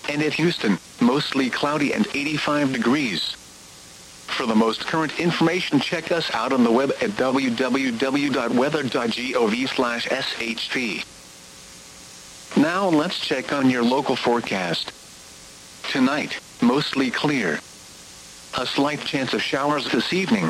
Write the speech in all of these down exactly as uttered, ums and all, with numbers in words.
And at Houston, mostly cloudy and eighty-five degrees. For the most current information, check us out on the web at w w w dot weather dot gov slash s h p. Now let's check on your local forecast. Tonight, mostly clear. A slight chance of showers this evening.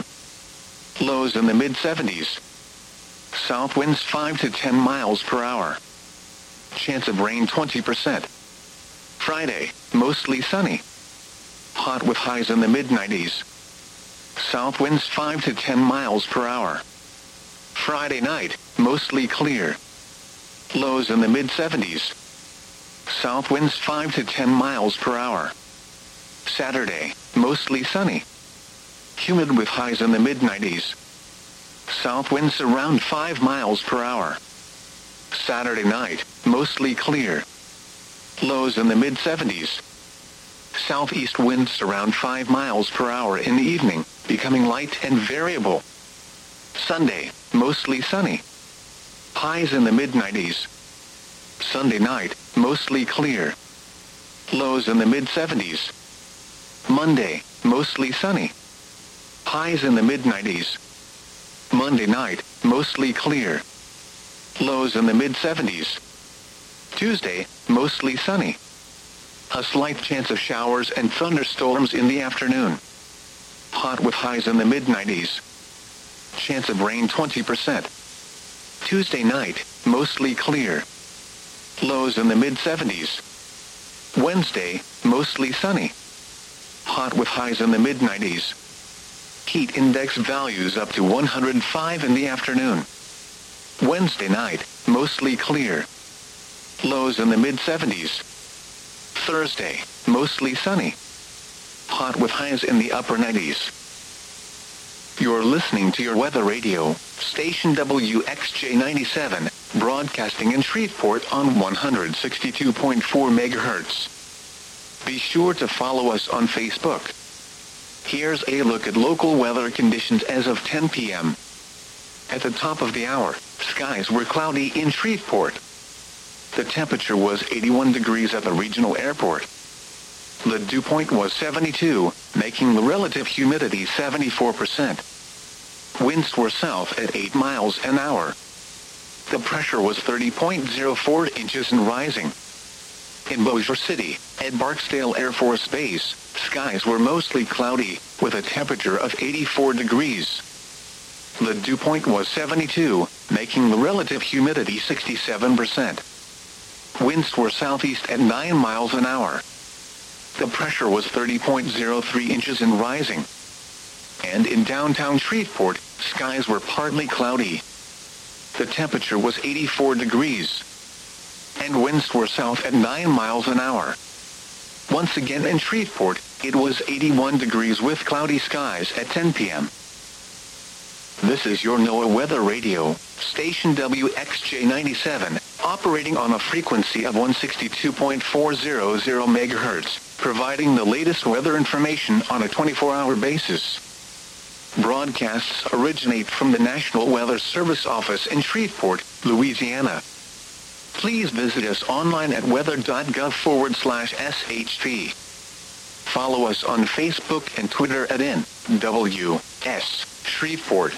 Lows in the mid seventies. South winds five to ten miles per hour. Chance of rain twenty percent. Friday, mostly sunny. Hot with highs in the mid nineties. South winds five to ten miles per hour. Friday night, mostly clear. Lows in the mid seventies. South winds five to ten miles per hour. Saturday, mostly sunny. Humid with highs in the mid nineties. South winds around five miles per hour. Saturday night, mostly clear. Lows in the mid seventies. Southeast winds around five miles per hour in the evening, becoming light and variable. Sunday, mostly sunny. Highs in the mid nineties. Sunday night, mostly clear. Lows in the mid seventies. Monday, mostly sunny. Highs in the mid nineties. Monday night, mostly clear. Lows in the mid seventies. Tuesday, mostly sunny. A slight chance of showers and thunderstorms in the afternoon. Hot with highs in the mid nineties. Chance of rain twenty percent. Tuesday night, mostly clear. Lows in the mid seventies. Wednesday, mostly sunny. Hot with highs in the mid nineties. Heat index values up to one hundred five in the afternoon. Wednesday night, mostly clear. Lows in the mid seventies. Thursday, mostly sunny. Hot with highs in the upper nineties. You're listening to your weather radio, station W X J ninety-seven, broadcasting in Shreveport on one hundred sixty-two point four megahertz. Be sure to follow us on Facebook. Here's a look at local weather conditions as of ten p m At the top of the hour, skies were cloudy in Shreveport. The temperature was eighty-one degrees at the regional airport. The dew point was seventy-two, making the relative humidity seventy-four percent. Winds were south at eight miles an hour. The pressure was thirty point zero four inches and rising. In Bossier City, at Barksdale Air Force Base, skies were mostly cloudy, with a temperature of eighty-four degrees. The dew point was seventy-two, making the relative humidity sixty-seven percent. Winds were southeast at nine miles an hour. The pressure was thirty point zero three inches and rising. And in downtown Shreveport, skies were partly cloudy. The temperature was eighty-four degrees. And winds were south at nine miles an hour. Once again in Shreveport, it was eighty-one degrees with cloudy skies at ten p m This is your NOAA Weather Radio, station W X J ninety-seven, operating on a frequency of one hundred sixty-two point four hundred megahertz, providing the latest weather information on a twenty-four hour basis. Broadcasts originate from the National Weather Service office in Shreveport, Louisiana. Please visit us online at weather.gov forward slash SHP. Follow us on Facebook and Twitter at N W S Shreveport.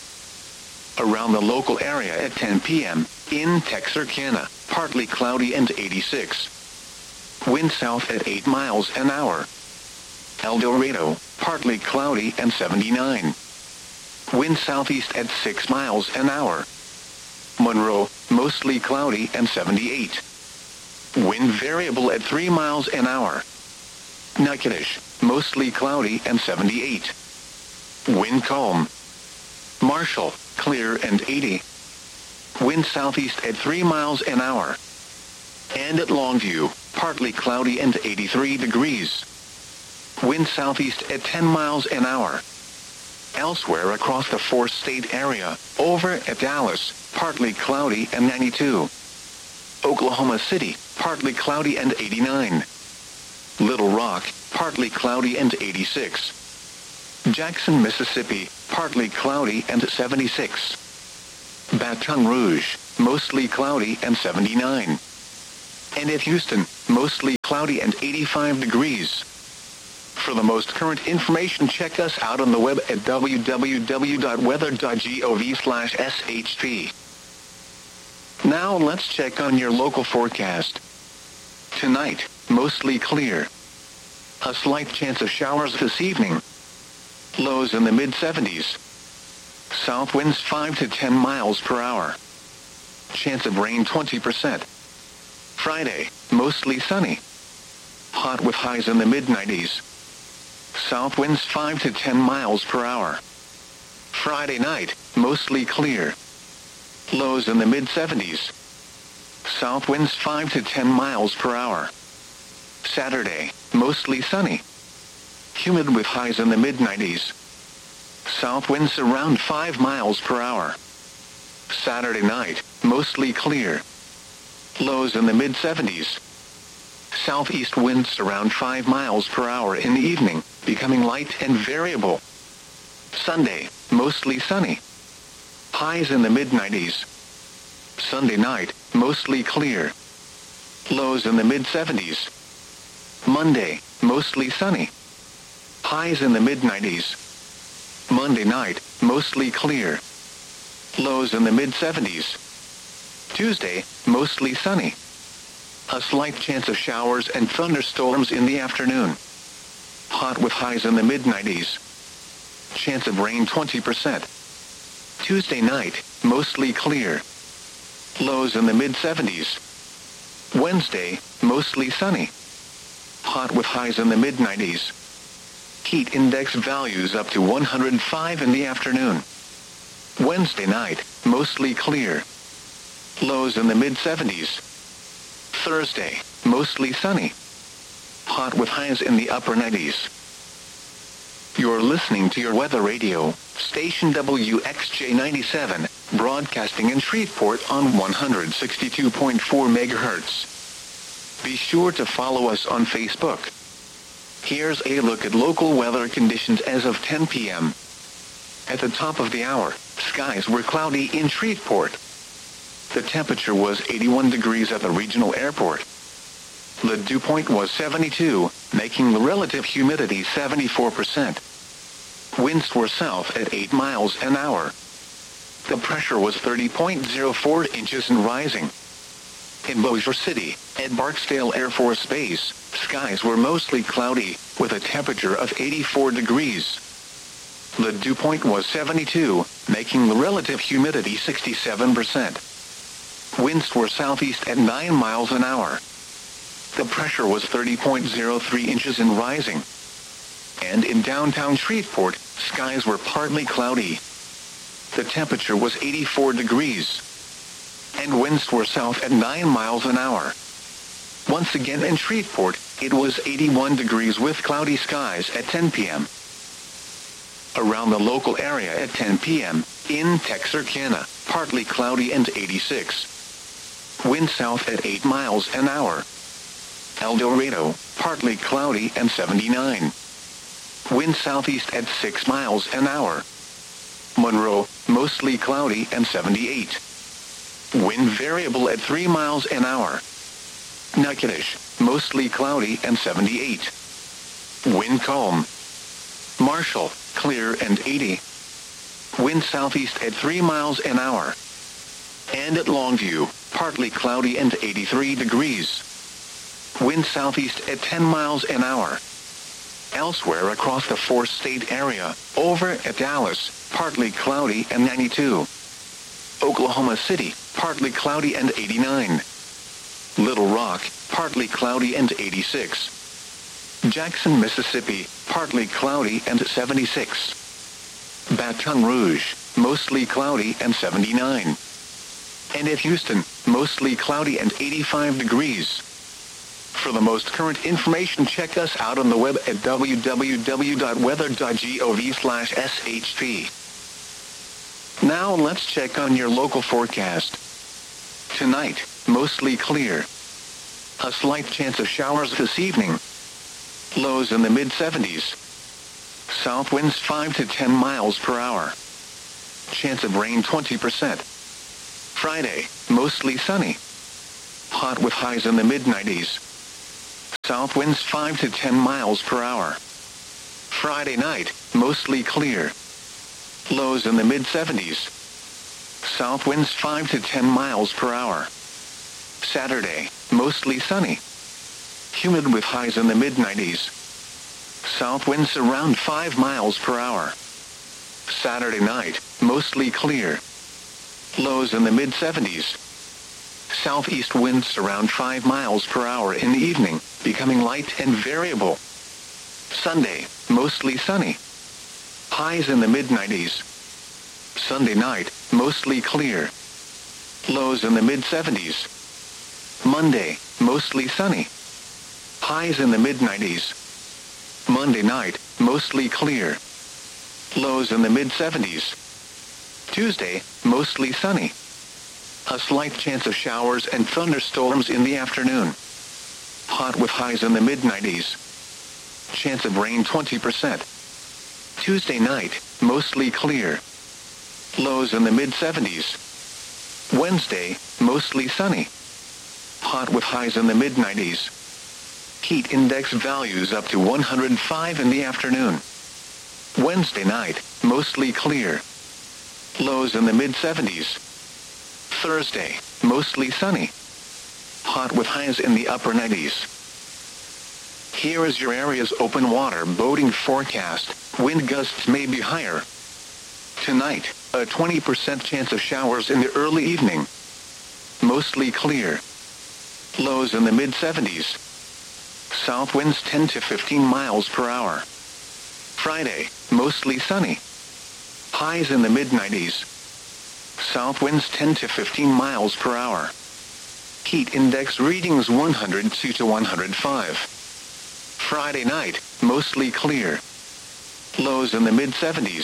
Around the local area at ten p m, in Texarkana, partly cloudy and eighty-six. Wind south at eight miles an hour. El Dorado, partly cloudy and seventy-nine. Wind southeast at six miles an hour. Monroe, mostly cloudy and seventy-eight. Wind variable at three miles an hour. Natchitoches, mostly cloudy and seventy-eight. Wind calm. Marshall, clear and eighty. Wind southeast at three miles an hour. And at Longview, partly cloudy and eighty-three degrees. Wind southeast at ten miles an hour. Elsewhere across the four-state area, over at Dallas, partly cloudy and ninety-two. Oklahoma City, partly cloudy and eighty-nine. Little Rock, partly cloudy and eighty-six. Jackson, Mississippi, partly cloudy and seventy-six. Baton Rouge, mostly cloudy and seventy-nine. And at Houston, mostly cloudy and eighty-five degrees. For the most current information, check us out on the web at w w w dot weather dot gov slash s h p. Now let's check on your local forecast. Tonight, mostly clear. A slight chance of showers this evening. Lows in the mid seventies. South winds five to ten miles per hour. Chance of rain twenty percent. Friday, mostly sunny. Hot with highs in the mid nineties. South winds five to ten miles per hour. Friday night, mostly clear. Lows in the mid seventies. South winds five to ten miles per hour. Saturday, mostly sunny. Humid with highs in the mid nineties. South winds around five miles per hour. Saturday night, mostly clear. Lows in the mid seventies. Southeast winds around five miles per hour in the evening, becoming light and variable. Sunday, mostly sunny. Highs in the mid nineties. Sunday night, mostly clear. Lows in the mid seventies. Monday, mostly sunny. Highs in the mid nineties. Monday night, mostly clear. Lows in the mid seventies. Tuesday, mostly sunny. A slight chance of showers and thunderstorms in the afternoon. Hot with highs in the mid nineties. Chance of rain twenty percent. Tuesday night, mostly clear. Lows in the mid seventies. Wednesday, mostly sunny. Hot with highs in the mid nineties. Heat index values up to one hundred five in the afternoon. Wednesday night, mostly clear. Lows in the mid seventies. Thursday, mostly sunny. Hot with highs in the upper nineties. You're listening to your weather radio, station W X J ninety-seven, broadcasting in Shreveport on one hundred sixty-two point four megahertz. Be sure to follow us on Facebook. Here's a look at local weather conditions as of ten p m At the top of the hour, skies were cloudy in Shreveport. The temperature was eighty-one degrees at the regional airport. The dew point was seventy-two, making the relative humidity seventy-four percent. Winds were south at eight miles an hour. The pressure was thirty point zero four inches and rising. In Bossier City, at Barksdale Air Force Base, skies were mostly cloudy, with a temperature of eighty-four degrees. The dew point was seventy-two, making the relative humidity sixty-seven percent. Winds were southeast at nine miles an hour. The pressure was thirty point zero three inches and rising. And in downtown Shreveport, skies were partly cloudy. The temperature was eighty-four degrees. And winds were south at nine miles an hour. Once again in Shreveport, it was eighty-one degrees with cloudy skies at ten p m Around the local area at ten p m, in Texarkana, partly cloudy and eighty-six. Wind south at eight miles an hour. El Dorado, partly cloudy and seventy-nine. Wind southeast at six miles an hour. Monroe, mostly cloudy and seventy-eight. Wind variable at three miles an hour. Natchitoches, mostly cloudy and seventy-eight. Wind calm. Marshall, clear and eighty. Wind southeast at three miles an hour. And at Longview, partly cloudy and eighty-three degrees. Wind southeast at ten miles an hour. Elsewhere across the four-state area, over at Dallas, partly cloudy and ninety-two. Oklahoma City, partly cloudy and eighty-nine. Little Rock, partly cloudy and eighty-six. Jackson, Mississippi, partly cloudy and seventy-six. Baton Rouge, mostly cloudy and seventy-nine. And at Houston, mostly cloudy and eighty-five degrees. For the most current information, check us out on the web at w w w dot weather dot gov slash s h p. Now let's check on your local forecast. Tonight, mostly clear. A slight chance of showers this evening. Lows in the mid seventies. South winds five to ten miles per hour. Chance of rain twenty percent. Friday, mostly sunny. hot with highs in the mid nineties. South winds five to ten miles per hour. Friday night, mostly clear. Lows in the mid seventies. South winds five to ten miles per hour. Saturday, mostly sunny. Humid with highs in the mid nineties. South winds around five miles per hour. Saturday night, mostly clear. Lows in the mid seventies. Southeast winds around five miles per hour in the evening, becoming light and variable. Sunday, mostly sunny. Highs in the mid nineties. Sunday night, mostly clear. Lows in the mid seventies. Monday, mostly sunny. Highs in the mid nineties. Monday night, mostly clear. Lows in the mid seventies. Tuesday, mostly sunny. A slight chance of showers and thunderstorms in the afternoon. Hot with highs in the mid nineties. Chance of rain twenty percent. Tuesday night, mostly clear. Lows in the mid seventies. Wednesday, mostly sunny. Hot with highs in the mid nineties. Heat index values up to one hundred five in the afternoon. Wednesday night, mostly clear. Lows in the mid seventies. Thursday, mostly sunny. Hot with highs in the upper nineties. Here is your area's open water boating forecast. Wind gusts may be higher. Tonight, a twenty percent chance of showers in the early evening. Mostly clear. Lows in the mid seventies. South winds ten to fifteen miles per hour. Friday, mostly sunny. Highs in the mid nineties. South winds ten to fifteen miles per hour. Heat index readings one hundred two to one hundred five. Friday night, mostly clear. Lows in the mid seventies.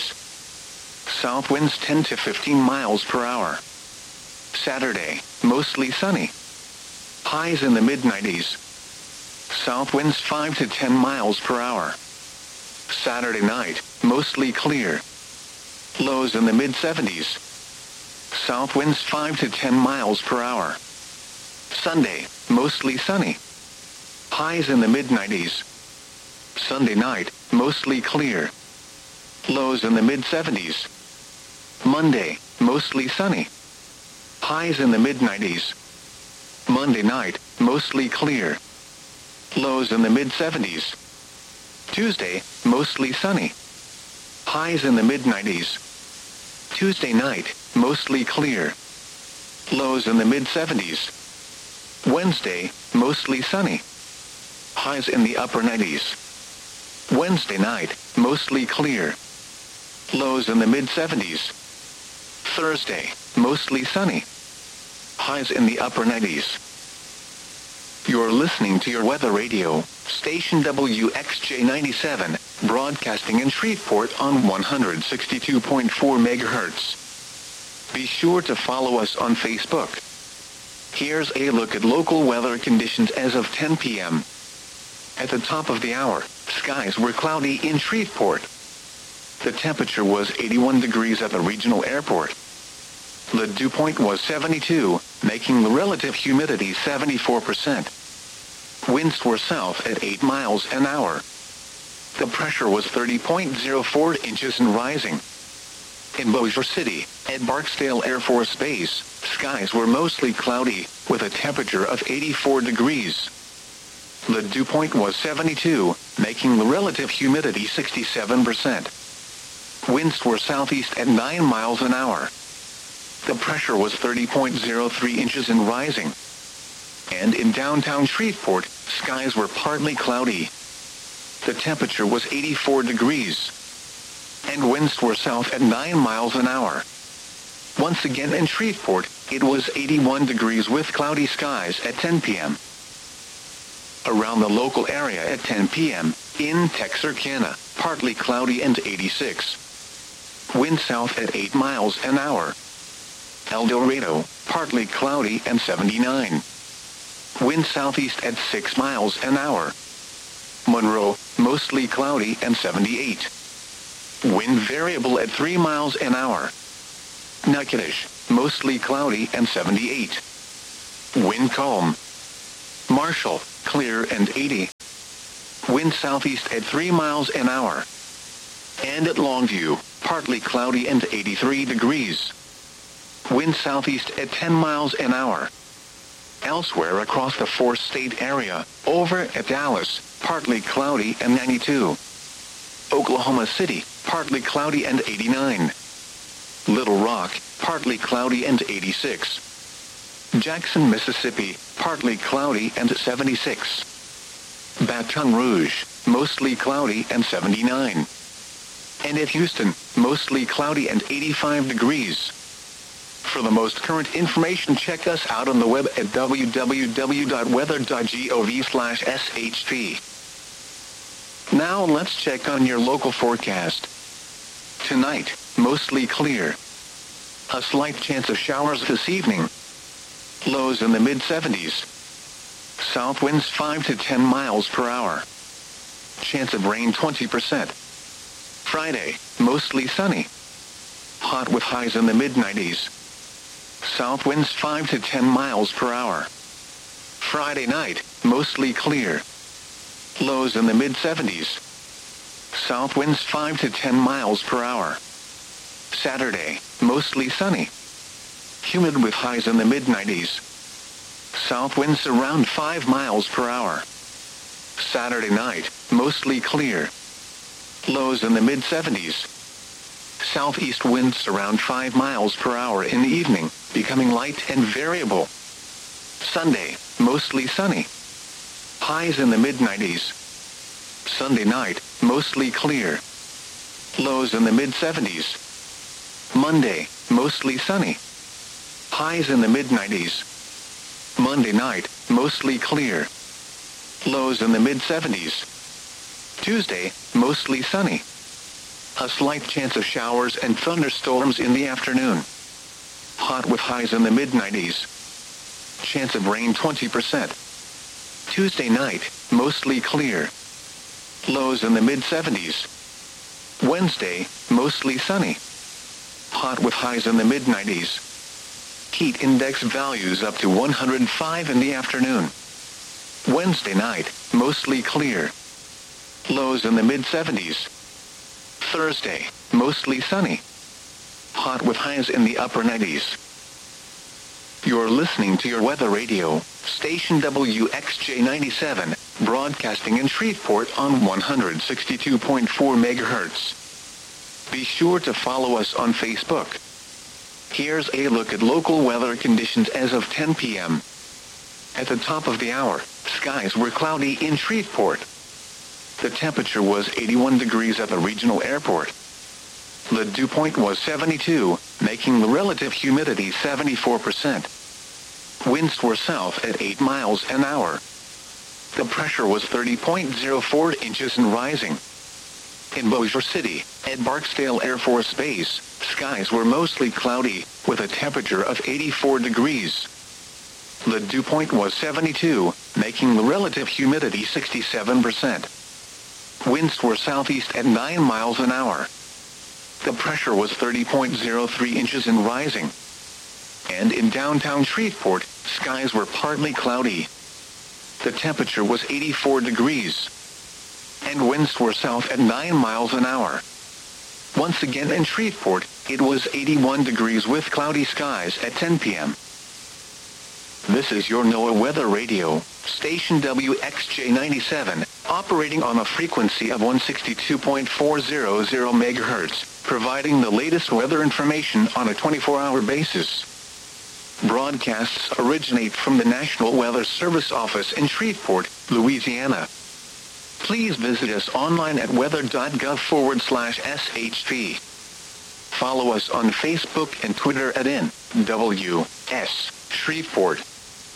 South winds ten to fifteen miles per hour. Saturday, mostly sunny. Highs in the mid nineties. South winds five to ten miles per hour. Saturday night, mostly clear. Lows in the mid seventies. South winds five to ten miles per hour. Sunday, mostly sunny. Highs in the mid nineties. Sunday night, mostly clear. Lows in the mid seventies. Monday, mostly sunny. Highs in the mid nineties. Monday night, mostly clear. Lows in the mid seventies. Tuesday, mostly sunny. Highs in the mid nineties. Tuesday night, mostly clear. Lows in the mid seventies. Wednesday, mostly sunny. Highs in the upper nineties. Wednesday night, mostly clear. Lows in the mid seventies. Thursday, mostly sunny. Highs in the upper nineties. You're listening to your weather radio, station W X J ninety-seven, broadcasting in Shreveport on one hundred sixty-two point four megahertz. Be sure to follow us on Facebook. Here's a look at local weather conditions as of ten p.m. At the top of the hour, skies were cloudy in Shreveport. The temperature was eighty-one degrees at the regional airport. The dew point was seventy-two, making the relative humidity seventy-four percent. Winds were south at eight miles an hour. The pressure was thirty point zero four inches and rising. In Bossier City, at Barksdale Air Force Base, skies were mostly cloudy, with a temperature of eighty-four degrees. The dew point was seventy-two, making the relative humidity sixty-seven percent. Winds were southeast at nine miles an hour. The pressure was thirty point zero three inches and rising. And in downtown Shreveport, skies were partly cloudy. The temperature was eighty-four degrees. And winds were south at nine miles an hour. Once again in Shreveport, it was eighty-one degrees with cloudy skies at ten p.m. Around the local area at ten p.m., in Texarkana, partly cloudy and eighty-six. Wind south at eight miles an hour. El Dorado, partly cloudy and seventy-nine. Wind southeast at six miles an hour. Monroe, mostly cloudy and seventy-eight. Wind variable at three miles an hour. Natchitoches, mostly cloudy and seventy-eight. Wind calm. Marshall, clear and eighty. Wind southeast at three miles an hour. And at Longview, partly cloudy and eighty-three degrees. Wind southeast at ten miles an hour. Elsewhere across the four-state area, over at Dallas, partly cloudy and ninety-two. Oklahoma City, partly cloudy and eighty-nine. Little Rock, partly cloudy and eighty-six. Jackson, Mississippi, partly cloudy and seventy-six. Baton Rouge, mostly cloudy and seventy-nine. And at Houston, mostly cloudy and eighty-five degrees. For the most current information, check us out on the web at w w w dot weather dot gov slash s h p. Now let's check on your local forecast. Tonight, mostly clear. A slight chance of showers this evening. Lows in the mid seventies. South winds five to ten miles per hour. Chance of rain twenty percent. Friday, mostly sunny. Hot with highs in the mid nineties. South winds five to ten miles per hour. Friday night, mostly clear. Lows in the mid seventies. South winds five to ten miles per hour. Saturday, mostly sunny. Humid with highs in the mid nineties. South winds around five miles per hour. Saturday night, mostly clear. Lows in the mid seventies. Southeast winds around five miles per hour in the evening, becoming light and variable. Sunday, mostly sunny. Highs in the mid nineties. Sunday night, mostly clear. Lows in the mid seventies. Monday, mostly sunny. Highs in the mid nineties. Monday night, mostly clear. Lows in the mid seventies. Tuesday, mostly sunny. A slight chance of showers and thunderstorms in the afternoon. Hot with highs in the mid nineties. Chance of rain twenty percent. Tuesday night, mostly clear. Lows in the mid seventies. Wednesday, mostly sunny. Hot with highs in the mid nineties. Heat index values up to one hundred five in the afternoon. Wednesday night, mostly clear. Lows in the mid seventies. Thursday, mostly sunny. Hot with highs in the upper nineties. You're listening to your weather radio, station W X J ninety-seven, broadcasting in Shreveport on one hundred sixty-two point four megahertz. Be sure to follow us on Facebook. Here's a look at local weather conditions as of ten p m At the top of the hour, skies were cloudy in Shreveport. The temperature was eighty-one degrees at the regional airport. The dew point was seventy-two, making the relative humidity seventy-four percent. Winds were south at eight miles an hour. The pressure was thirty point zero four inches and rising. In Bossier City, at Barksdale Air Force Base, skies were mostly cloudy, with a temperature of eighty-four degrees. The dew point was seventy-two, making the relative humidity sixty-seven percent. Winds were southeast at nine miles an hour. The pressure was thirty point zero three inches and rising. And in downtown Shreveport, skies were partly cloudy. The temperature was eighty-four degrees. And winds were south at nine miles an hour. Once again in Shreveport, it was eighty-one degrees with cloudy skies at ten p m This is your NOAA Weather Radio, station W X J ninety-seven, operating on a frequency of one hundred sixty-two point four hundred megahertz, providing the latest weather information on a twenty-four hour basis. Broadcasts originate from the National Weather Service office in Shreveport, Louisiana. Please visit us online at weather.gov forward slash SHP. Follow us on Facebook and Twitter at N W S Shreveport.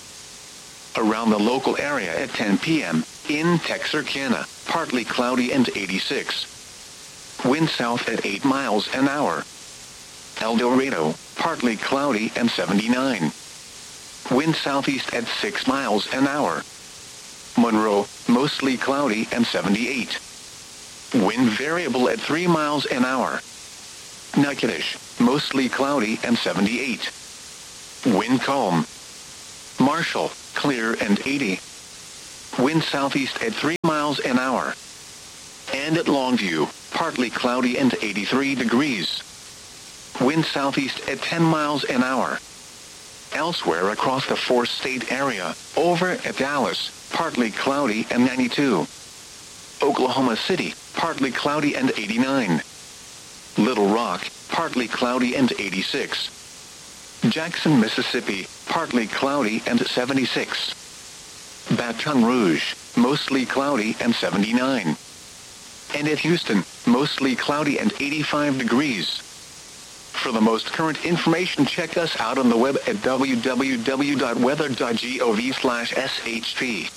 Around the local area at ten p m, in Texarkana, partly cloudy and eighty-six. Wind south at eight miles an hour. El Dorado, partly cloudy and seventy-nine. Wind southeast at six miles an hour. Monroe, mostly cloudy and seventy-eight. Wind variable at three miles an hour. Natchitoches, mostly cloudy and seventy-eight. Wind calm. Marshall, clear and eighty. Wind southeast at three miles an hour. And at Longview, partly cloudy and eighty-three degrees. Wind southeast at ten miles an hour. Elsewhere across the four-state area, over at Dallas, partly cloudy and ninety-two. Oklahoma City, partly cloudy and eighty-nine. Little Rock, partly cloudy and eighty-six. Jackson, Mississippi, partly cloudy and seventy-six. Baton Rouge, mostly cloudy and seventy-nine. And at Houston, mostly cloudy and eighty-five degrees. For the most current information, check us out on the web at w w w dot weather dot gov slash s h p.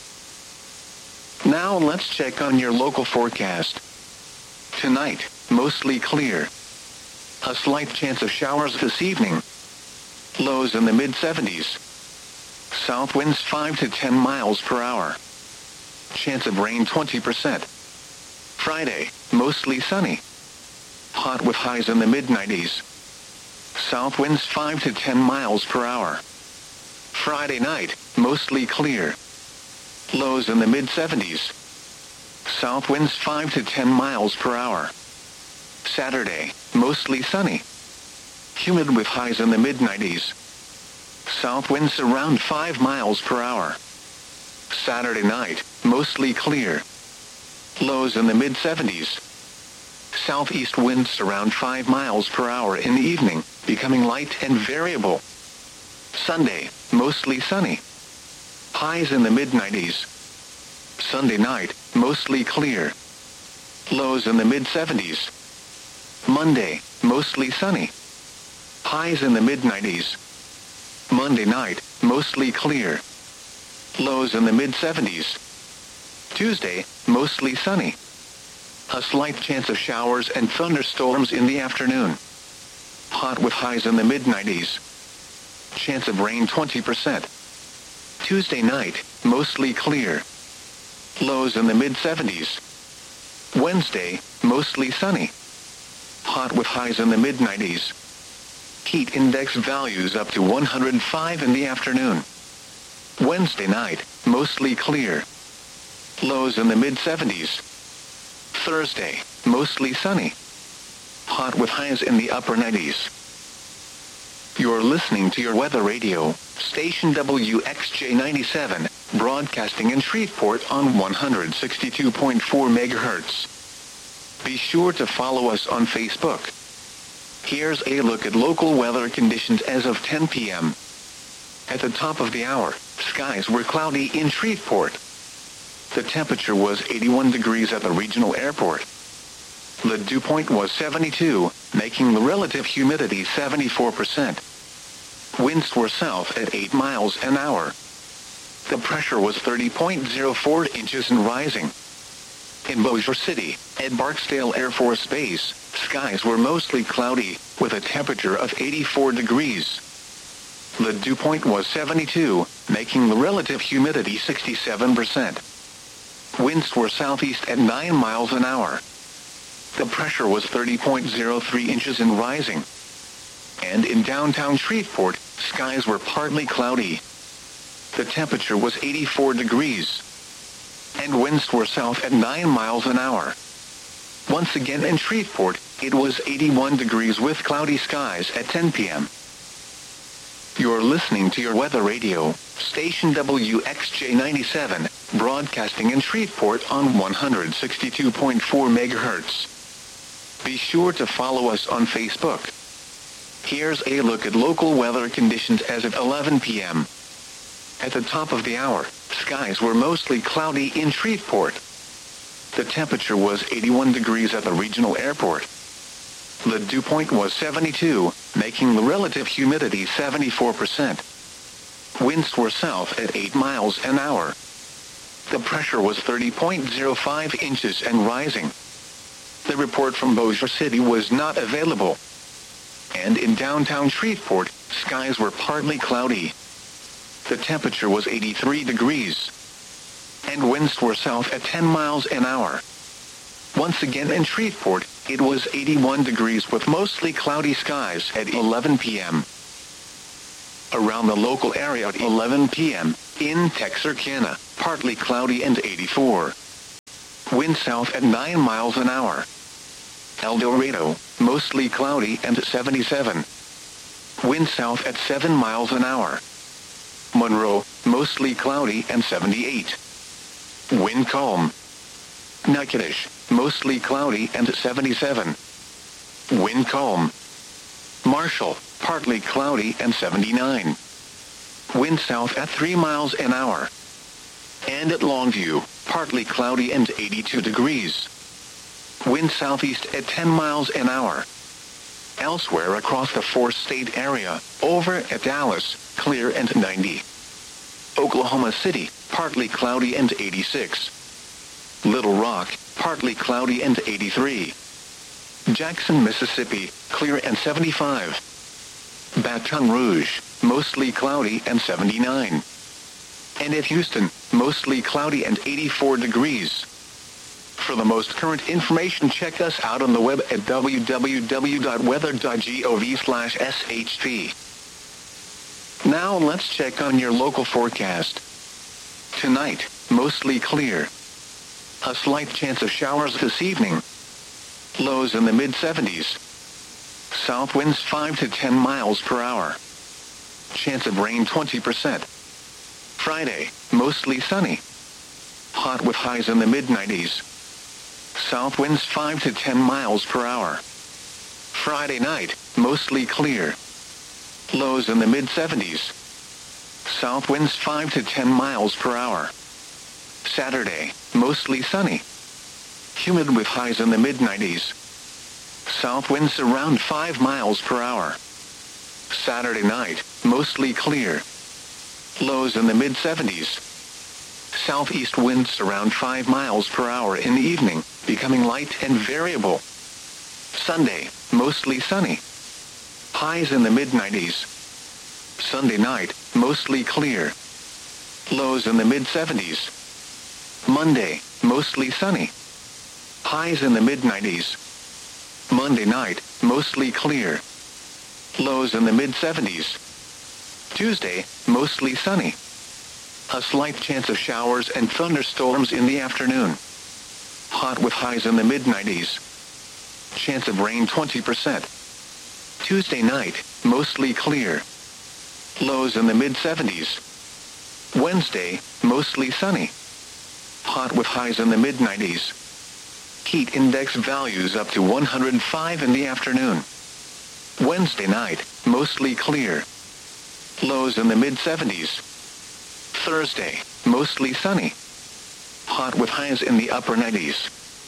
Now let's check on your local forecast. Tonight, mostly clear. A slight chance of showers this evening. Lows in the mid seventies. South winds five to ten miles per hour. Chance of rain twenty percent. Friday, mostly sunny. Hot with highs in the mid nineties. South winds five to ten miles per hour. Friday night, mostly clear. Lows in the mid seventies. South winds five to ten miles per hour. Saturday, mostly sunny. Humid with highs in the mid nineties. South winds around five miles per hour. Saturday night, mostly clear. Lows in the mid seventies. Southeast winds around five miles per hour in the evening, becoming light and variable. Sunday, mostly sunny. Highs in the mid nineties. Sunday night, mostly clear. Lows in the mid seventies. Monday, mostly sunny. Highs in the mid nineties. Monday night, mostly clear. Lows in the mid seventies. Tuesday, mostly sunny. A slight chance of showers and thunderstorms in the afternoon. Hot with highs in the mid nineties. Chance of rain twenty percent. Tuesday night, mostly clear. Lows in the mid seventies. Wednesday, mostly sunny. Hot with highs in the mid nineties. Heat index values up to one hundred five in the afternoon. Wednesday night, mostly clear. Lows in the mid seventies. Thursday, mostly sunny. Hot with highs in the upper nineties. You're listening to your weather radio, station W X J ninety-seven, broadcasting in Shreveport on one hundred sixty-two point four megahertz. Be sure to follow us on Facebook. Here's a look at local weather conditions as of ten p m At the top of the hour, skies were cloudy in Shreveport. The temperature was eighty-one degrees at the regional airport. The dew point was seventy-two, making the relative humidity seventy-four percent. Winds were south at eight miles an hour. The pressure was thirty point zero four inches and rising. In Bossier City, at Barksdale Air Force Base, skies were mostly cloudy, with a temperature of eighty-four degrees. The dew point was seventy-two, making the relative humidity sixty-seven percent. Winds were southeast at nine miles an hour. The pressure was thirty point zero three inches and rising. And in downtown Shreveport, skies were partly cloudy. The temperature was eighty-four degrees. And winds were south at nine miles an hour. Once again in Shreveport, it was eighty-one degrees with cloudy skies at ten p m You're listening to your weather radio, station W X J ninety-seven, broadcasting in Shreveport on one hundred sixty-two point four megahertz. Be sure to follow us on Facebook. Here's a look at local weather conditions as of eleven p m At the top of the hour, skies were mostly cloudy in Shreveport. The temperature was eighty-one degrees at the regional airport. The dew point was seventy-two, making the relative humidity seventy-four percent. Winds were south at eight miles an hour. The pressure was thirty point zero five inches and rising. The report from Bossier City was not available. And in downtown Shreveport, skies were partly cloudy. The temperature was eighty-three degrees. And winds were south at ten miles an hour. Once again in Shreveport, it was eighty-one degrees with mostly cloudy skies at eleven p m Around the local area at eleven p.m. In Texarkana, partly cloudy and eighty-four. Wind south at nine miles an hour. El Dorado, mostly cloudy and seventy-seven. Wind south at seven miles an hour. Monroe, mostly cloudy and seventy-eight. Wind calm. Natchitoches, mostly cloudy and seventy-seven. Wind calm. Marshall, partly cloudy and seventy-nine. Wind south at three miles an hour. And at Longview, partly cloudy and eighty-two degrees. Wind southeast at ten miles an hour. Elsewhere across the four-state area, over at Dallas, clear and ninety. Oklahoma City, partly cloudy and eighty-six. Little Rock, partly cloudy and eighty-three. Jackson, Mississippi, clear and seventy-five. Baton Rouge, mostly cloudy and seventy-nine. And at Houston, mostly cloudy and eighty-four degrees. For the most current information, check us out on the web at w w w dot weather dot gov slash s h p. Now let's check on your local forecast. Tonight, mostly clear. A slight chance of showers this evening. Lows in the mid seventies. South winds five to ten miles per hour. Chance of rain twenty percent. Friday, mostly sunny. Hot with highs in the mid nineties. South winds five to ten miles per hour. Friday night, mostly clear. Lows in the mid seventies. South winds five to ten miles per hour. Saturday, mostly sunny. Humid with highs in the mid nineties. South winds around five miles per hour. Saturday night, mostly clear. Lows in the mid seventies. Southeast winds around five miles per hour in the evening, becoming light and variable. Sunday, mostly sunny. Highs in the mid nineties. Sunday night, mostly clear. Lows in the mid seventies. Monday, mostly sunny. Highs in the mid nineties. Monday night, mostly clear. Lows in the mid seventies. Tuesday, mostly sunny. A slight chance of showers and thunderstorms in the afternoon. Hot with highs in the mid nineties. Chance of rain twenty percent. Tuesday night, mostly clear. Lows in the mid seventies. Wednesday, mostly sunny. Hot with highs in the mid nineties. Heat index values up to one hundred five in the afternoon. Wednesday night, mostly clear. Lows in the mid seventies. Thursday, mostly sunny. Hot with highs in the upper nineties.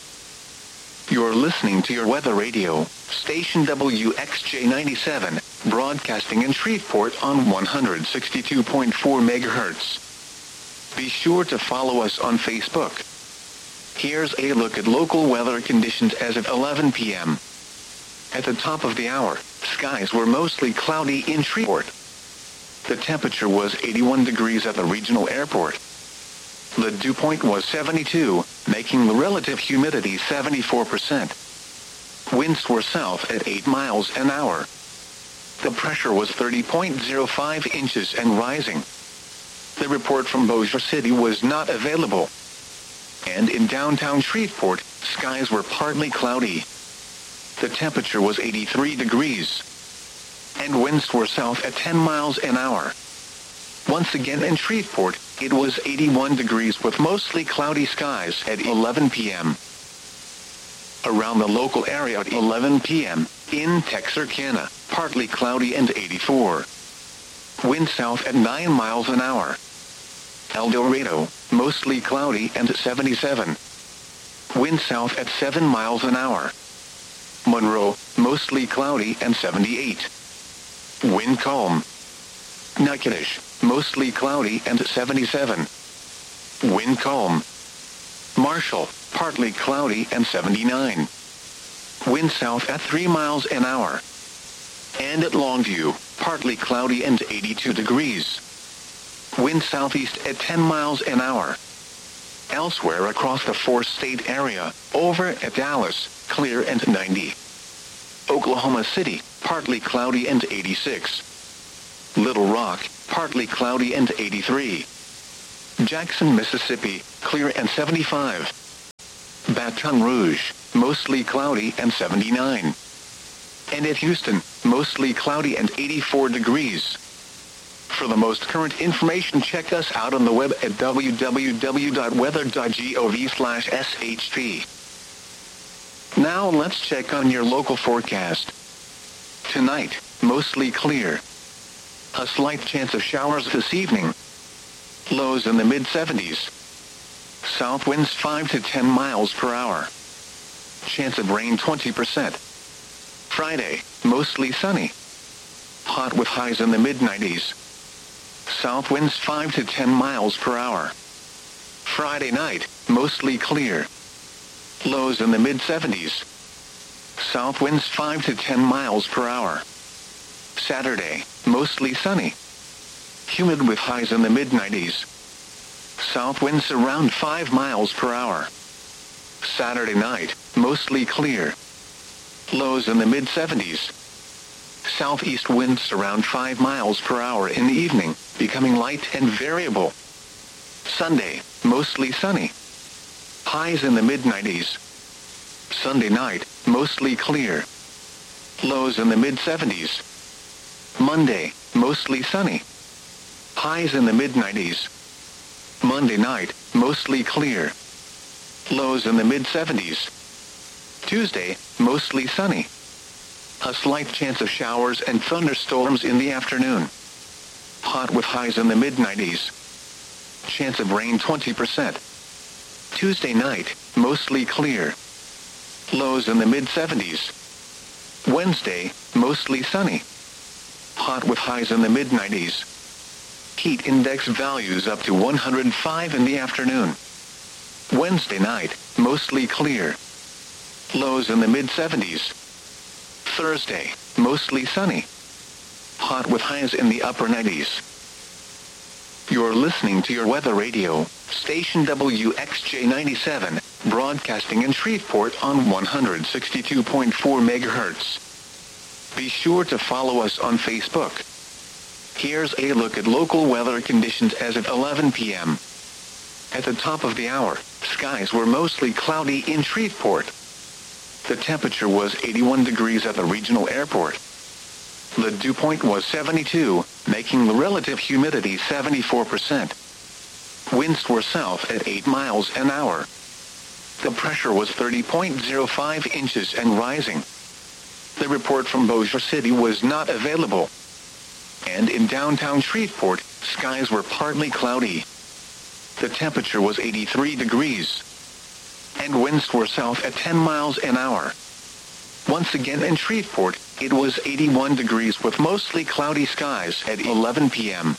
You're listening to your weather radio, station W X J ninety-seven, broadcasting in Shreveport on one hundred sixty-two point four megahertz. Be sure to follow us on Facebook. Here's a look at local weather conditions as of eleven p.m. At the top of the hour, skies were mostly cloudy in Shreveport. The temperature was eighty-one degrees at the regional airport. The dew point was seventy-two, making the relative humidity seventy-four percent. Winds were south at eight miles an hour. The pressure was thirty point zero five inches and rising. The report from Bossier City was not available. And in downtown Shreveport, skies were partly cloudy. The temperature was eighty-three degrees. And winds were south at ten miles an hour. Once again in Shreveport, it was eighty-one degrees with mostly cloudy skies at eleven p.m. Around the local area at eleven p.m. in Texarkana, partly cloudy and eighty-four. Wind south at nine miles an hour. El Dorado, mostly cloudy and seventy-seven. Wind south at seven miles an hour. Monroe, mostly cloudy and seventy-eight. Wind calm. Natchitoches, mostly cloudy and seventy-seven. Wind calm. Marshall, partly cloudy and seventy-nine. Wind south at three miles an hour. And at Longview, partly cloudy and eighty-two degrees. Wind southeast at ten miles an hour. Elsewhere across the four-state area, over at Dallas, clear and ninety. Oklahoma City, partly cloudy and eighty-six. Little Rock, partly cloudy and eighty-three. Jackson, Mississippi, clear and seventy-five. Baton Rouge, mostly cloudy and seventy-nine. And at Houston, mostly cloudy and eighty-four degrees. For the most current information, check us out on the web at w w w dot weather dot gov slash s h p. Now let's check on your local forecast. Tonight, mostly clear. A slight chance of showers this evening. Lows in the mid seventies. South winds five to ten miles per hour. Chance of rain twenty percent. Friday, mostly sunny. Hot with highs in the mid nineties. South winds five to ten miles per hour. Friday night, mostly clear. Lows in the mid seventies. South winds five to ten miles per hour. Saturday, mostly sunny. Humid with highs in the mid nineties. South winds around five miles per hour. Saturday night, mostly clear. Lows in the mid seventies. Southeast winds around five miles per hour in the evening, becoming light and variable. Sunday, mostly sunny. Highs in the mid nineties. Sunday night, mostly clear. Lows in the mid seventies. Monday, mostly sunny. Highs in the mid nineties. Monday night, mostly clear. Lows in the mid seventies. Tuesday, mostly sunny. A slight chance of showers and thunderstorms in the afternoon. Hot with highs in the mid nineties. Chance of rain twenty percent. Tuesday night, mostly clear. Lows in the mid seventies. Wednesday, mostly sunny. Hot with highs in the mid nineties. Heat index values up to one hundred five in the afternoon. Wednesday night, mostly clear. Lows in the mid seventies. Thursday, mostly sunny. Hot with highs in the upper nineties. You're listening to your weather radio, station W X J ninety-seven, broadcasting in Shreveport on one hundred sixty-two point four megahertz. Be sure to follow us on Facebook. Here's a look at local weather conditions as of eleven p m At the top of the hour, skies were mostly cloudy in Shreveport. The temperature was eighty-one degrees at the regional airport. The dew point was seventy-two, making the relative humidity seventy-four percent. Winds were south at eight miles an hour. The pressure was thirty point zero five inches and rising. The report from Bossier City was not available. And in downtown Shreveport, skies were partly cloudy. The temperature was eighty-three degrees. And winds were south at ten miles an hour. Once again in Shreveport, it was eighty-one degrees with mostly cloudy skies at eleven p m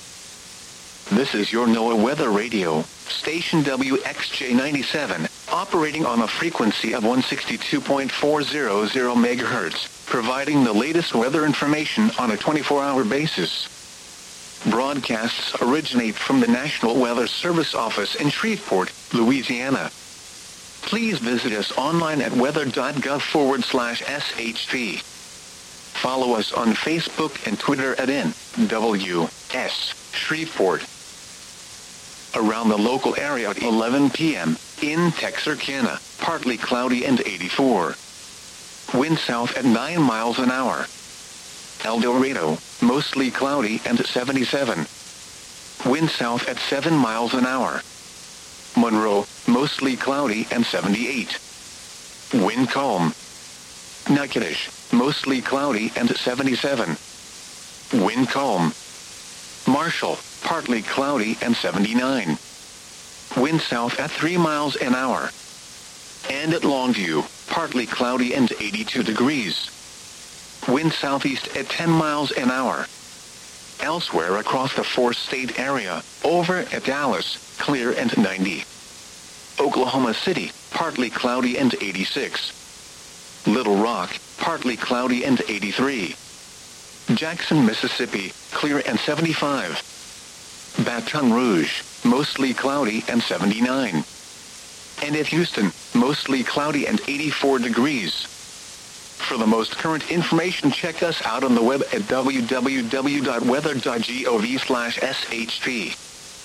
This is your NOAA Weather Radio, station W X J ninety-seven, operating on a frequency of one hundred sixty-two point four hundred megahertz, providing the latest weather information on a twenty-four hour basis. Broadcasts originate from the National Weather Service office in Shreveport, Louisiana. Please visit us online at weather.gov forward slash SHP. Follow us on Facebook and Twitter at N W S Shreveport. Around the local area at eleven p m in Texarkana, partly cloudy and eighty-four. Wind south at nine miles an hour. El Dorado, mostly cloudy and seventy-seven. Wind south at seven miles an hour. Monroe, mostly cloudy and seventy-eight. Wind calm. Natchitoches, mostly cloudy and seventy-seven. Wind calm. Marshall, partly cloudy and seventy-nine. Wind south at three miles an hour. And at Longview, partly cloudy and eighty-two degrees. Wind southeast at ten miles an hour. Elsewhere across the four-state area, over at Dallas, clear and ninety. Oklahoma City, partly cloudy and eighty-six. Little Rock, partly cloudy and eighty-three. Jackson, Mississippi, clear and seventy-five. Baton Rouge, mostly cloudy and seventy-nine. And at Houston, mostly cloudy and eighty-four degrees. For the most current information, check us out on the web at w w w dot weather dot gov slash s h p.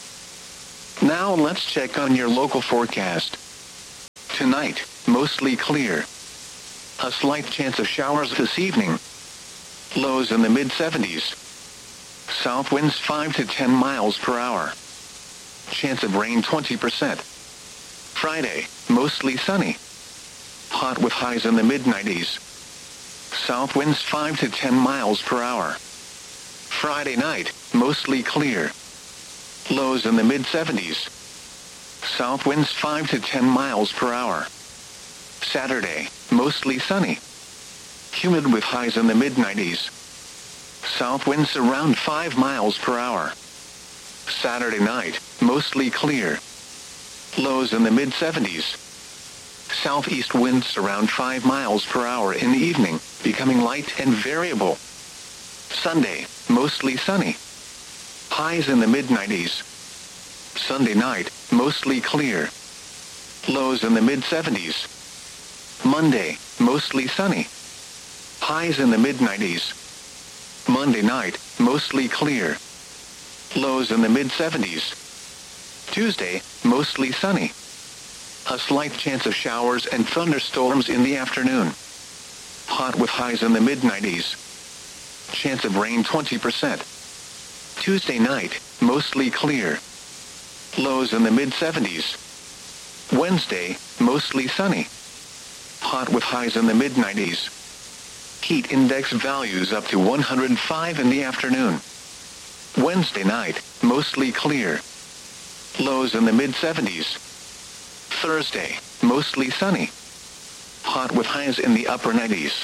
Now let's check on your local forecast. Tonight, mostly clear. A slight chance of showers this evening. Lows in the mid seventies. South winds five to ten miles per hour. Chance of rain twenty percent. Friday, mostly sunny. Hot with highs in the mid nineties. South winds five to ten miles per hour. Friday night, mostly clear. Lows in the mid seventies. South winds five to ten miles per hour. Saturday, mostly sunny. Humid with highs in the mid nineties. South winds around five miles per hour. Saturday night, mostly clear. Lows in the mid seventies. Southeast winds around five miles per hour in the evening, becoming light and variable. Sunday, mostly sunny. Highs in the mid nineties. Sunday night, mostly clear. Lows in the mid seventies. Monday, mostly sunny. Highs in the mid nineties. Monday night, mostly clear. Lows in the mid seventies. Tuesday, mostly sunny. A slight chance of showers and thunderstorms in the afternoon. Hot with highs in the mid nineties. Chance of rain twenty percent. Tuesday night, mostly clear. Lows in the mid seventies. Wednesday, mostly sunny. Hot with highs in the mid nineties. Heat index values up to one hundred five in the afternoon. Wednesday night, mostly clear. Lows in the mid seventies. Thursday, mostly sunny. Hot with highs in the upper nineties.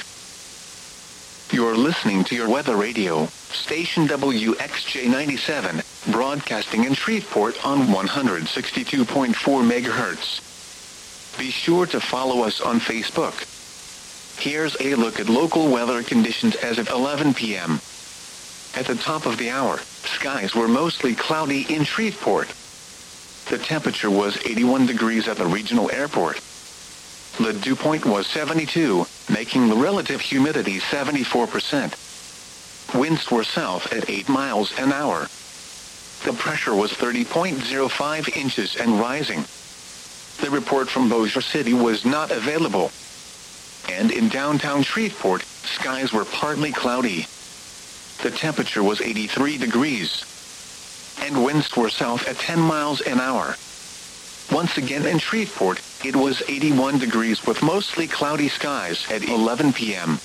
You're listening to your weather radio, station W X J ninety-seven, broadcasting in Shreveport on one hundred sixty-two point four megahertz. Be sure to follow us on Facebook. Here's a look at local weather conditions as of eleven p m At the top of the hour, skies were mostly cloudy in Shreveport. The temperature was eighty-one degrees at the regional airport. The dew point was seventy-two, making the relative humidity seventy-four percent. Winds were south at eight miles an hour. The pressure was thirty point zero five inches and rising. The report from Bossier City was not available. And in downtown Shreveport, skies were partly cloudy. The temperature was eighty-three degrees. And winds were south at ten miles an hour. Once again in Shreveport, it was eighty-one degrees with mostly cloudy skies at eleven p m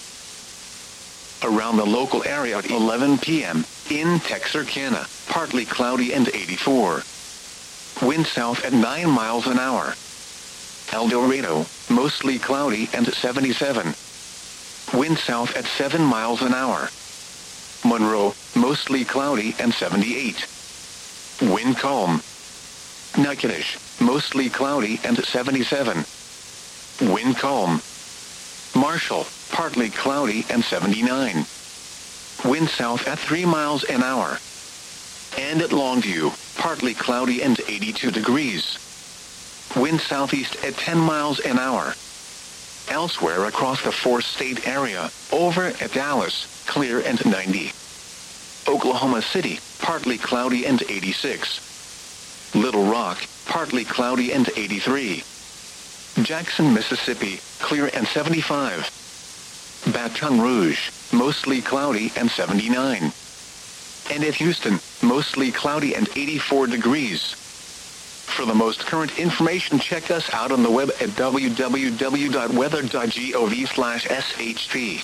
Around the local area at eleven p m, in Texarkana, partly cloudy and eighty-four. Wind south at nine miles an hour. El Dorado, mostly cloudy and seventy-seven. Wind south at seven miles an hour. Monroe, mostly cloudy and seventy-eight. Wind calm. Natchitoches, mostly cloudy and seventy-seven. Wind calm. Marshall, partly cloudy and seventy-nine. Wind south at three miles an hour. And at Longview, partly cloudy and eighty-two degrees. Wind southeast at ten miles an hour. Elsewhere across the four-state area, over at Dallas, clear and ninety. Oklahoma City, partly cloudy and eighty-six. Little Rock, partly cloudy and eighty-three. Jackson, Mississippi, clear and seventy-five. Baton Rouge, mostly cloudy and seventy-nine. And at Houston, mostly cloudy and eighty-four degrees. For the most current information, check us out on the web at w w w dot weather dot gov slash s h p.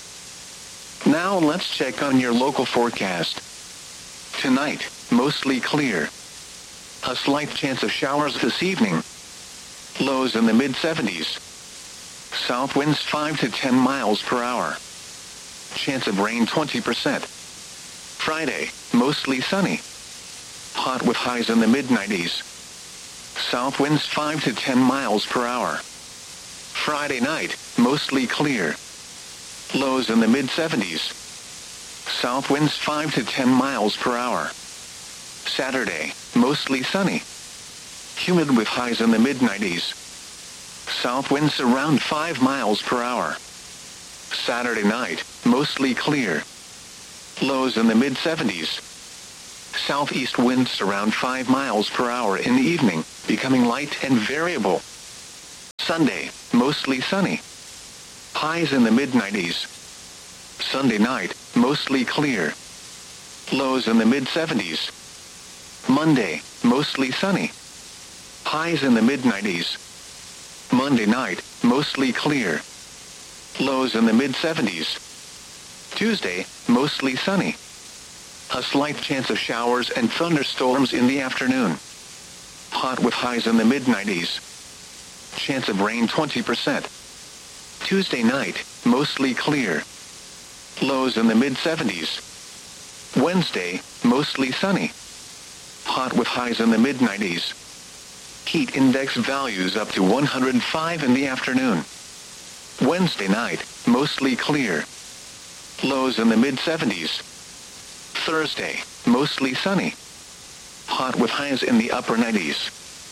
Now let's check on your local forecast. Tonight, mostly clear. A slight chance of showers this evening. Lows in the mid seventies. South winds five to ten miles per hour. Chance of rain twenty percent. Friday, mostly sunny. Hot with highs in the mid nineties. South winds five to ten miles per hour. Friday night, mostly clear. Lows in the mid seventies. South winds five to ten miles per hour. Saturday, mostly sunny. Humid with highs in the mid nineties. South winds around five miles per hour. Saturday night, mostly clear. Lows in the mid seventies. Southeast winds around five miles per hour in the evening, becoming light and variable. Sunday, mostly sunny. Highs in the mid nineties. Sunday night, mostly clear. Lows in the mid seventies. Monday, mostly sunny. Highs in the mid nineties. Monday night, mostly clear. Lows in the mid seventies. Tuesday, mostly sunny. A slight chance of showers and thunderstorms in the afternoon. Hot with highs in the mid nineties. Chance of rain twenty percent. Tuesday night, mostly clear. Lows in the mid seventies. Wednesday, mostly sunny. Hot with highs in the mid nineties. Heat index values up to one hundred five in the afternoon. Wednesday night, mostly clear. Lows in the mid seventies. Thursday, mostly sunny. Hot with highs in the upper nineties.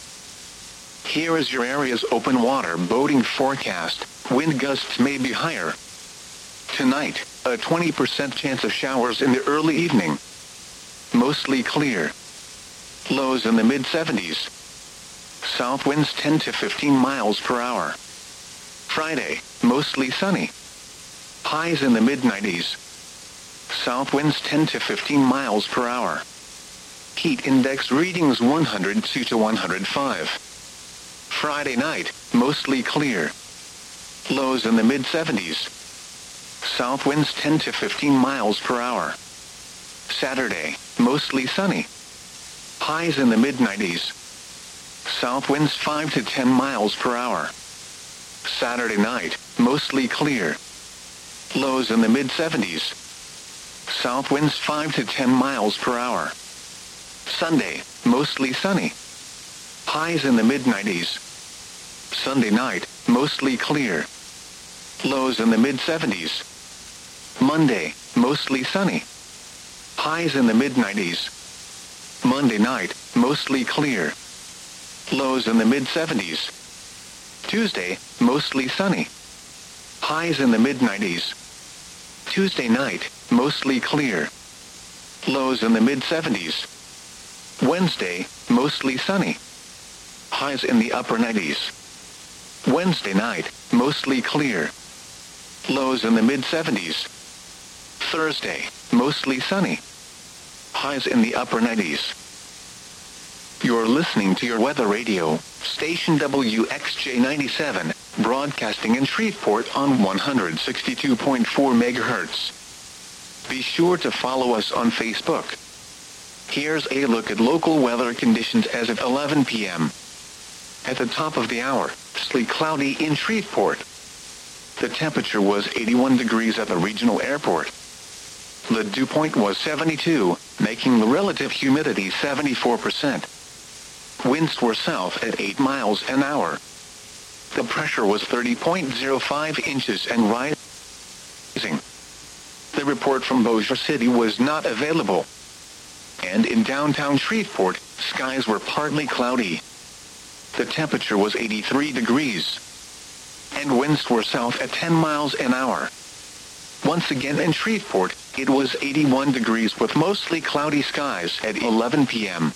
Here is your area's open water boating forecast. Wind gusts may be higher. Tonight, a twenty percent chance of showers in the early evening. Mostly clear. Lows in the mid seventies. South winds ten to fifteen miles per hour. Friday, mostly sunny. Highs in the mid nineties. South winds ten to fifteen miles per hour. Heat index readings one hundred two to one hundred five. Friday night, mostly clear. Lows in the mid seventies. South winds ten to fifteen miles per hour. Saturday, mostly sunny. Highs in the mid nineties. South winds five to ten miles per hour. Saturday night, mostly clear. Lows in the mid seventies. South winds five to ten miles per hour. Sunday, mostly sunny. Highs in the mid nineties. Sunday night, mostly clear. Lows in the mid seventies. Monday, mostly sunny. Highs in the mid nineties. Monday night, mostly clear. Lows in the mid seventies. Tuesday, mostly sunny. Highs in the mid nineties. Tuesday night, mostly clear. Lows in the mid seventies. Wednesday, mostly sunny. Highs in the upper nineties. Wednesday night, mostly clear. Lows in the mid seventies. Thursday, mostly sunny. Highs in the upper nineties. You're listening to your weather radio, station W X J ninety-seven, broadcasting in Shreveport on one hundred sixty-two point four megahertz. Be sure to follow us on Facebook. Here's a look at local weather conditions as of eleven p m At the top of the hour, mostly cloudy in Shreveport. The temperature was eighty-one degrees at the regional airport. The dew point was seventy-two, making the relative humidity seventy-four percent. Winds were south at eight miles an hour. The pressure was thirty point zero five inches and rising. The report from Bossier City was not available. And in downtown Shreveport, skies were partly cloudy. The temperature was eighty-three degrees. And winds were south at ten miles an hour. Once again in Shreveport, it was eighty-one degrees with mostly cloudy skies at eleven p m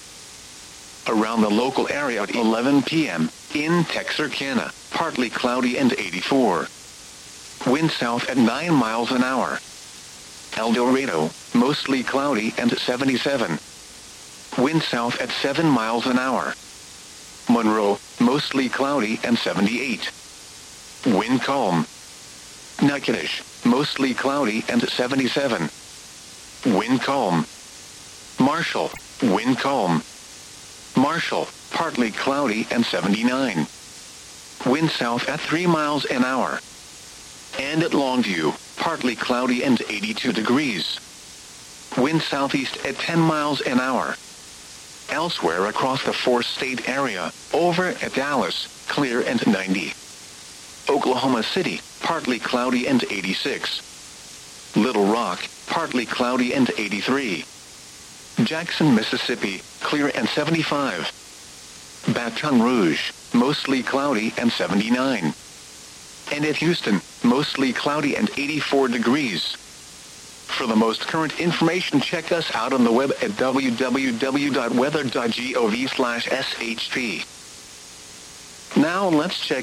Around the local area at eleven p m, in Texarkana, partly cloudy and eighty-four. Wind south at nine miles an hour. El Dorado, mostly cloudy and seventy-seven. Wind south at seven miles an hour. Monroe, mostly cloudy and seventy-eight. Wind calm. Natchitoches, mostly cloudy and seventy-seven. Wind calm. Marshall, wind calm. Marshall, partly cloudy and seventy-nine. Wind south at three miles an hour. And at Longview, partly cloudy and eighty-two degrees. Wind southeast at ten miles an hour. Elsewhere across the four-state area, over at Dallas, clear and ninety. Oklahoma City, partly cloudy and eighty-six. Little Rock, partly cloudy and eighty-three. Jackson, Mississippi, clear and seventy-five. Baton Rouge, mostly cloudy and seventy-nine. And at Houston, mostly cloudy and eighty-four degrees. For the most current information, check us out on the web at w w w dot weather dot gov slash s h p. Now let's check